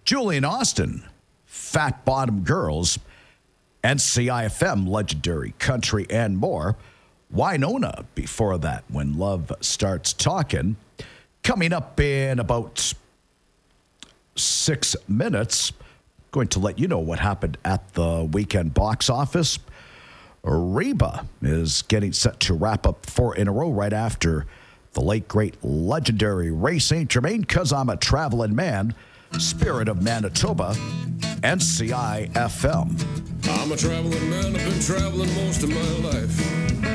Julian Austin, Fat Bottom Girls, NCIFM, Legendary Country, and more. Winona before that, When Love Starts Talking. Coming up in about 6 minutes, going to let you know what happened at the weekend box office. Reba is getting set to wrap up 4 in a row right after the late, great, legendary Ray St. Germain, 'Cause I'm a Traveling Man, Spirit of Manitoba, NCIFM. I'm a traveling man, I've been traveling most of my life.